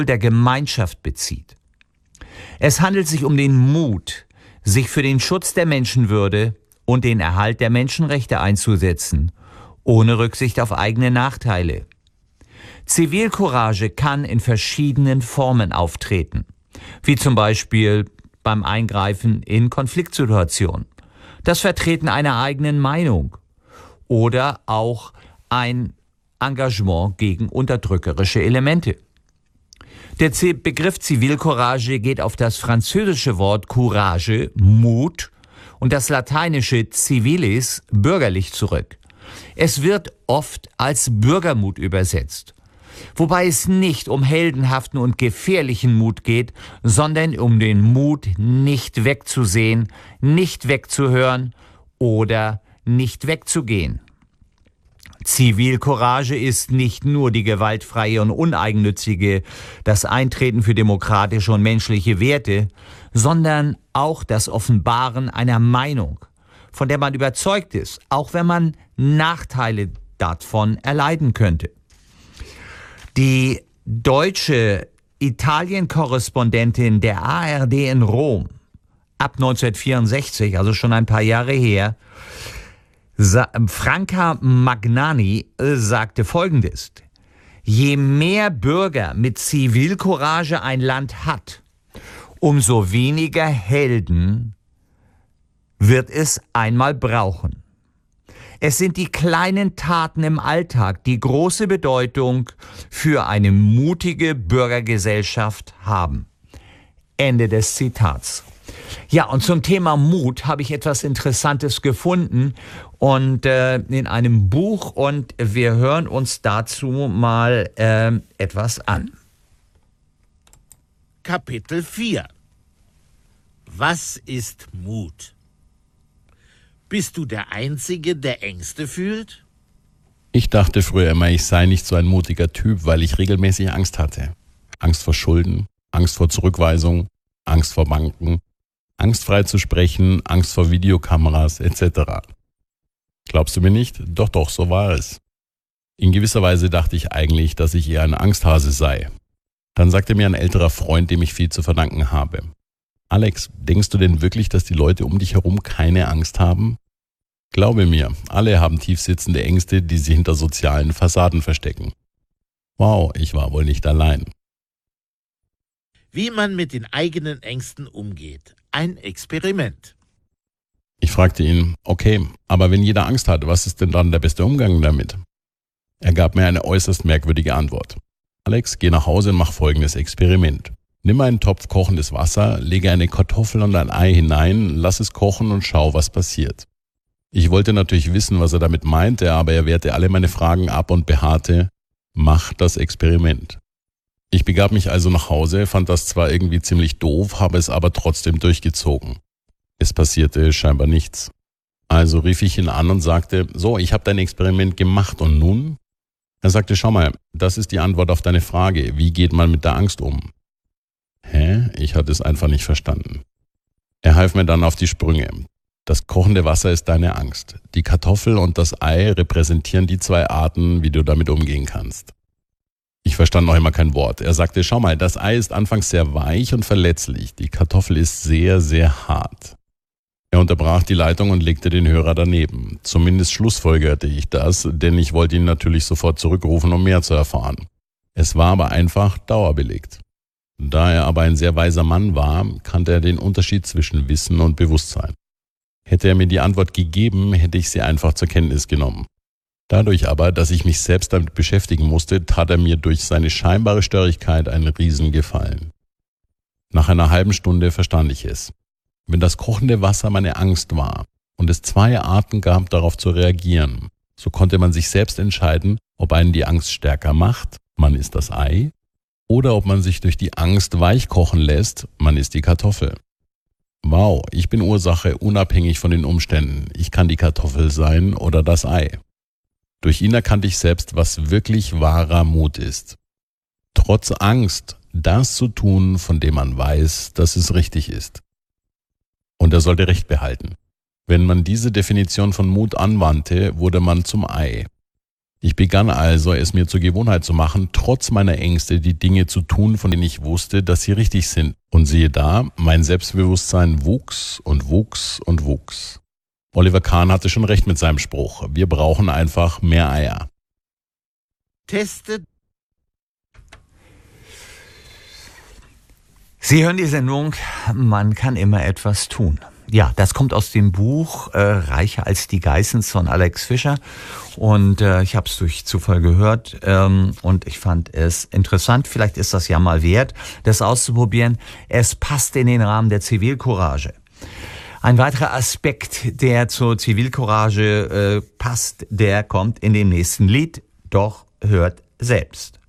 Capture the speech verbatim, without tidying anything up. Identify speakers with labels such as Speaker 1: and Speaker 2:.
Speaker 1: der Gemeinschaft bezieht. Es handelt sich um den Mut, sich für den Schutz der Menschenwürde und den Erhalt der Menschenrechte einzusetzen, ohne Rücksicht auf eigene Nachteile. Zivilcourage kann in verschiedenen Formen auftreten, wie zum Beispiel beim Eingreifen in Konfliktsituationen, das Vertreten einer eigenen Meinung oder auch ein Engagement gegen unterdrückerische Elemente. Der Begriff Zivilcourage geht auf das französische Wort Courage, Mut, und das lateinische civilis, bürgerlich, zurück. Es wird oft als Bürgermut übersetzt, wobei es nicht um heldenhaften und gefährlichen Mut geht, sondern um den Mut, nicht wegzusehen, nicht wegzuhören oder nicht wegzugehen. Zivilcourage ist nicht nur die gewaltfreie und uneigennützige, das Eintreten für demokratische und menschliche Werte, sondern auch das Offenbaren einer Meinung, von der man überzeugt ist, auch wenn man Nachteile davon erleiden könnte. Die deutsche Italien-Korrespondentin der A R D in Rom ab neunzehnhundertvierundsechzig, also schon ein paar Jahre her, Franca Magnani, sagte Folgendes: Je mehr Bürger mit Zivilcourage ein Land hat, umso weniger Helden wird es einmal brauchen. Es sind die kleinen Taten im Alltag, die große Bedeutung für eine mutige Bürgergesellschaft haben. Ende des Zitats. Ja, und zum Thema Mut habe ich etwas Interessantes gefunden und äh, in einem Buch, und wir hören uns dazu mal äh, etwas an.
Speaker 2: Kapitel vier. Was ist Mut? Bist du der Einzige, der Ängste fühlt?
Speaker 3: Ich dachte früher immer, ich sei nicht so ein mutiger Typ, weil ich regelmäßig Angst hatte. Angst vor Schulden, Angst vor Zurückweisung, Angst vor Banken, Angst frei zu sprechen, Angst vor Videokameras et cetera. Glaubst du mir nicht? Doch, doch, so war es. In gewisser Weise dachte ich eigentlich, dass ich eher ein Angsthase sei. Dann sagte mir ein älterer Freund, dem ich viel zu verdanken habe: Alex, denkst du denn wirklich, dass die Leute um dich herum keine Angst haben? Glaube mir, alle haben tiefsitzende Ängste, die sie hinter sozialen Fassaden verstecken. Wow, ich war wohl nicht allein.
Speaker 2: Wie man mit den eigenen Ängsten umgeht. Ein Experiment.
Speaker 3: Ich fragte ihn: Okay, aber wenn jeder Angst hat, was ist denn dann der beste Umgang damit? Er gab mir eine äußerst merkwürdige Antwort. Alex, geh nach Hause und mach folgendes Experiment. Nimm einen Topf kochendes Wasser, lege eine Kartoffel und ein Ei hinein, lass es kochen und schau, was passiert. Ich wollte natürlich wissen, was er damit meinte, aber er wehrte alle meine Fragen ab und beharrte: Mach das Experiment. Ich begab mich also nach Hause, fand das zwar irgendwie ziemlich doof, habe es aber trotzdem durchgezogen. Es passierte scheinbar nichts. Also rief ich ihn an und sagte: So, ich habe dein Experiment gemacht und nun? Er sagte: Schau mal, das ist die Antwort auf deine Frage. Wie geht man mit der Angst um? Hä? Ich hatte es einfach nicht verstanden. Er half mir dann auf die Sprünge. Das kochende Wasser ist deine Angst. Die Kartoffel und das Ei repräsentieren die zwei Arten, wie du damit umgehen kannst. Ich verstand noch immer kein Wort. Er sagte: Schau mal, das Ei ist anfangs sehr weich und verletzlich. Die Kartoffel ist sehr, sehr hart. Er unterbrach die Leitung und legte den Hörer daneben. Zumindest schlussfolgerte ich das, denn ich wollte ihn natürlich sofort zurückrufen, um mehr zu erfahren. Es war aber einfach dauerbelegt. Da er aber ein sehr weiser Mann war, kannte er den Unterschied zwischen Wissen und Bewusstsein. Hätte er mir die Antwort gegeben, hätte ich sie einfach zur Kenntnis genommen. Dadurch aber, dass ich mich selbst damit beschäftigen musste, tat er mir durch seine scheinbare Störrigkeit einen Riesengefallen. Nach einer halben Stunde verstand ich es. Wenn das kochende Wasser meine Angst war und es zwei Arten gab, darauf zu reagieren, so konnte man sich selbst entscheiden, ob einen die Angst stärker macht, man ist das Ei, oder ob man sich durch die Angst weich kochen lässt, man ist die Kartoffel. Wow, ich bin Ursache unabhängig von den Umständen. Ich kann die Kartoffel sein oder das Ei. Durch ihn erkannte ich selbst, was wirklich wahrer Mut ist. Trotz Angst, das zu tun, von dem man weiß, dass es richtig ist. Und er sollte Recht behalten. Wenn man diese Definition von Mut anwandte, wurde man zum Ei. Ich begann also, es mir zur Gewohnheit zu machen, trotz meiner Ängste die Dinge zu tun, von denen ich wusste, dass sie richtig sind. Und siehe da, mein Selbstbewusstsein wuchs und wuchs und wuchs. Oliver Kahn hatte schon recht mit seinem Spruch. Wir brauchen einfach mehr Eier.
Speaker 2: Teste.
Speaker 1: Sie hören die Sendung, man kann immer etwas tun. Ja, das kommt aus dem Buch äh, Reicher als die Geissens von Alex Fischer und äh, ich habe es durch Zufall gehört ähm, und ich fand es interessant. Vielleicht ist das ja mal wert, das auszuprobieren. Es passt in den Rahmen der Zivilcourage. Ein weiterer Aspekt, der zur Zivilcourage äh, passt, der kommt in dem nächsten Lied. Doch hört selbst.